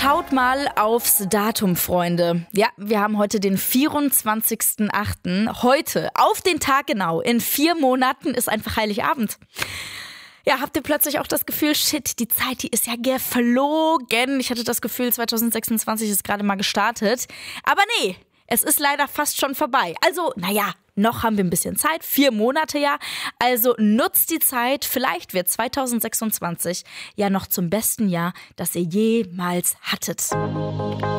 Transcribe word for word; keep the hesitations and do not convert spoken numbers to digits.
Schaut mal aufs Datum, Freunde. Ja, wir haben heute den vierundzwanzigsten achten Heute, auf den Tag genau, in vier Monaten ist einfach Heiligabend. Ja, habt ihr plötzlich auch das Gefühl, shit, die Zeit, die ist ja geflogen. Ich hatte das Gefühl, zwanzig sechsundzwanzig ist gerade mal gestartet. Aber nee, es ist leider fast schon vorbei. Also, naja, noch haben wir ein bisschen Zeit, vier Monate ja. Also nutzt die Zeit, vielleicht wird zwanzig sechsundzwanzig ja noch zum besten Jahr, das ihr jemals hattet.